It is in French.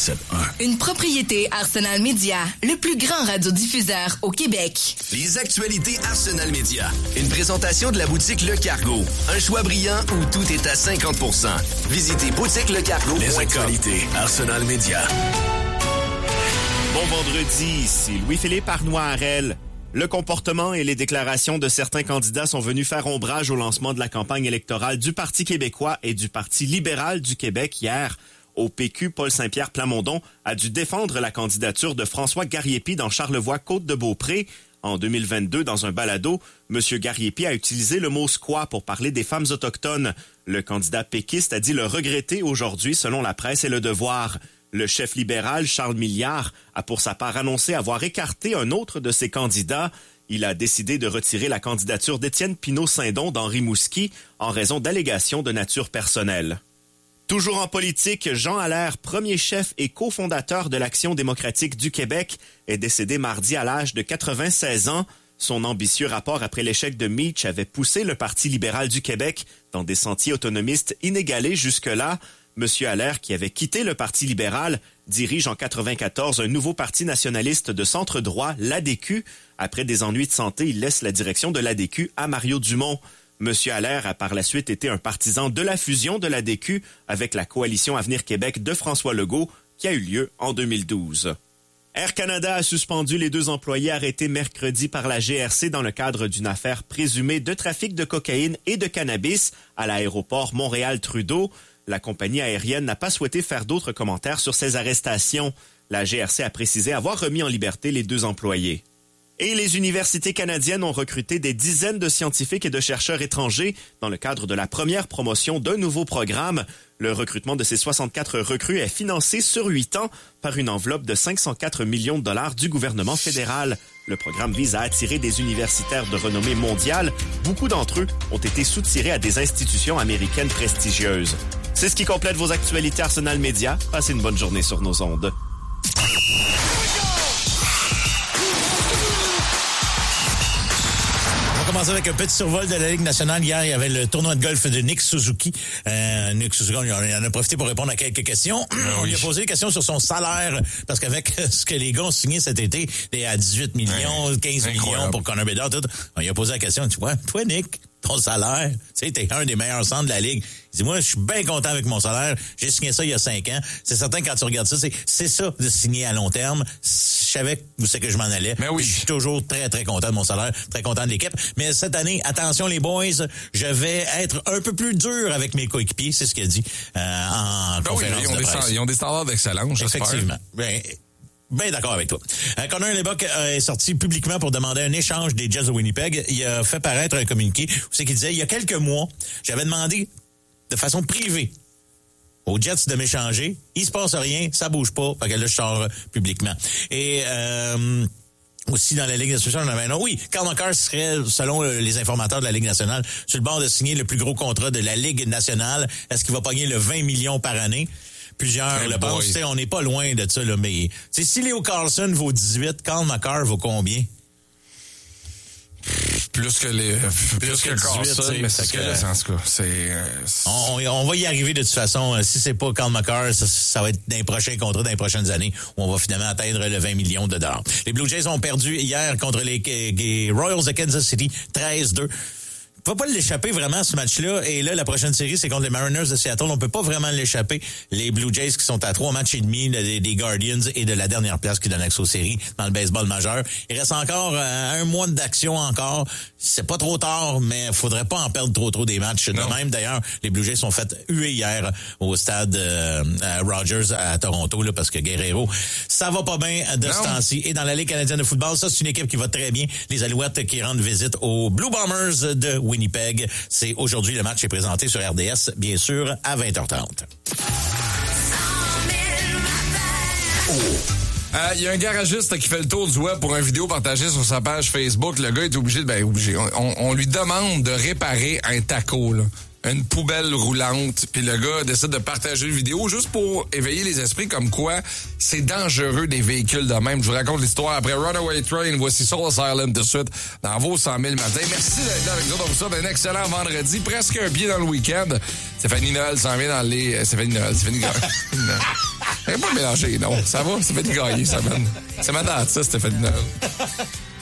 97.1. Une propriété Arsenal Media, le plus grand radiodiffuseur au Québec. Les actualités Arsenal Media. Une présentation de la boutique Le Cargo. Un choix brillant où tout est à 50%. Visitez boutiquelecargo.com. Les actualités Arsenal Media. Bon vendredi, ici Louis-Philippe Arnois-Harel. Le comportement et les déclarations de certains candidats sont venus faire ombrage au lancement de la campagne électorale du Parti québécois et du Parti libéral du Québec hier. Au PQ, Paul Saint-Pierre Plamondon a dû défendre la candidature de François Gariepi dans Charlevoix-Côte-de-Beaupré. En 2022, dans un balado, M. Gariepi a utilisé le mot « squat » pour parler des femmes autochtones. Le candidat péquiste a dit le regretter aujourd'hui, selon la presse et Le Devoir. Le chef libéral, Charles Milliard, a pour sa part annoncé avoir écarté un autre de ses candidats. Il a décidé de retirer la candidature d'Étienne Pinault-Saindon dans Rimouski en raison d'allégations de nature personnelle. Toujours en politique, Jean Allaire, premier chef et cofondateur de l'Action démocratique du Québec, est décédé mardi à l'âge de 96 ans. Son ambitieux rapport après l'échec de Meach avait poussé le Parti libéral du Québec dans des sentiers autonomistes inégalés jusque-là. M. Allaire, qui avait quitté le Parti libéral, dirige en 1994 un nouveau parti nationaliste de centre-droit, l'ADQ. Après des ennuis de santé, il laisse la direction de l'ADQ à Mario Dumont. M. Allaire a par la suite été un partisan de la fusion de l'ADQ avec la coalition Avenir Québec de François Legault, qui a eu lieu en 2012. Air Canada a suspendu les 2 employés arrêtés mercredi par la GRC dans le cadre d'une affaire présumée de trafic de cocaïne et de cannabis à l'aéroport Montréal-Trudeau. La compagnie aérienne n'a pas souhaité faire d'autres commentaires sur ces arrestations. La GRC a précisé avoir remis en liberté les 2 employés. Et les universités canadiennes ont recruté des dizaines de scientifiques et de chercheurs étrangers dans le cadre de la première promotion d'un nouveau programme. Le recrutement de ces 64 recrues est financé sur 8 ans par une enveloppe de 504 millions de dollars du gouvernement fédéral. Le programme vise à attirer des universitaires de renommée mondiale. Beaucoup d'entre eux ont été soutirés à des institutions américaines prestigieuses. C'est ce qui complète vos actualités Arsenal Media. Passez une bonne journée sur nos ondes. On va commencer avec un petit survol de la Ligue nationale. Hier, il y avait le tournoi de golf de Nick Suzuki. Nick Suzuki, il en a profité pour répondre à quelques questions. On lui a posé des questions sur son salaire, parce qu'avec ce que les gars ont signé cet été, à 18 millions, 15 millions pour Connor Bedard, tout, on lui a posé la question, tu vois, toi, Nick, ton salaire, tu sais, t'es un des meilleurs centres de la Ligue. Il dit, moi, je suis bien content avec mon salaire. J'ai signé ça il y a 5 ans. C'est certain, quand tu regardes ça, c'est ça de signer à long terme. Je savais où c'est que je m'en allais. Mais oui. Je suis toujours très, très content de mon salaire, très content de l'équipe. Mais cette année, attention les boys, je vais être un peu plus dur avec mes coéquipiers. C'est ce qu'il a dit en conférence de presse. Ils ont des standards d'excellence, j'espère. Effectivement. Ben d'accord avec toi. Connor Lebock est sorti publiquement pour demander un échange des Jets de Winnipeg. Il a fait paraître un communiqué où c'est qu'il disait, il y a quelques mois, j'avais demandé de façon privée aux Jets de m'échanger. Il se passe rien, ça bouge pas. Fait que là, je sors publiquement. Et aussi dans la Ligue nationale, on avait un oui, Cale Makar serait, selon les informateurs de la Ligue nationale, sur le bord de signer le plus gros contrat de la Ligue nationale. Est-ce qu'il va pogner le 20 millions par année? Plusieurs le pensent. On n'est pas loin de ça, là, mais si Leo Carlson vaut 18, Cale Makar vaut combien? Plus que Carlson, mais c'est que, en tout cas, on va y arriver de toute façon. Si c'est pas Cale Makar, ça va être dans les prochains contrats, dans les prochaines années, où on va finalement atteindre le 20 millions de dollars. Les Blue Jays ont perdu hier contre les Royals de Kansas City, 13-2. On peut pas l'échapper vraiment ce match-là. Et là, la prochaine série, c'est contre les Mariners de Seattle. On peut pas vraiment l'échapper. Les Blue Jays qui sont à 3 matchs et demi des Guardians et de la dernière place qui donne accès aux séries dans le baseball majeur. Il reste encore 1 mois d'action encore. C'est pas trop tard, mais faudrait pas en perdre trop des matchs. Non. De même, d'ailleurs, les Blue Jays sont fait huer hier au stade Rogers à Toronto, là, parce que Guerrero, ça va pas bien de ce temps-ci. Et dans la Ligue canadienne de football, ça, c'est une équipe qui va très bien. Les Alouettes qui rendent visite aux Blue Bombers de Winnipeg. C'est aujourd'hui, le match est présenté sur RDS, bien sûr, à 20h30. Il y a un garagiste qui fait le tour du web pour une vidéo partagée sur sa page Facebook. Le gars est obligé on lui demande de réparer un taco, là. Une poubelle roulante, puis le gars décide de partager une vidéo juste pour éveiller les esprits comme quoi c'est dangereux des véhicules de même. Je vous raconte l'histoire après Runaway Train. Voici Soul Asylum de suite dans vos 100 000 matins. Merci d'être là avec nous. On vous souhaite un excellent vendredi, presque un pied dans le week-end. Stéphanie Noël s'en vient dans les... Stéphanie Noël. Elle n'est pas mélangée, non. Ça va, Stéphanie Gaillé, ça mène. C'est ma date, ça, Stéphanie.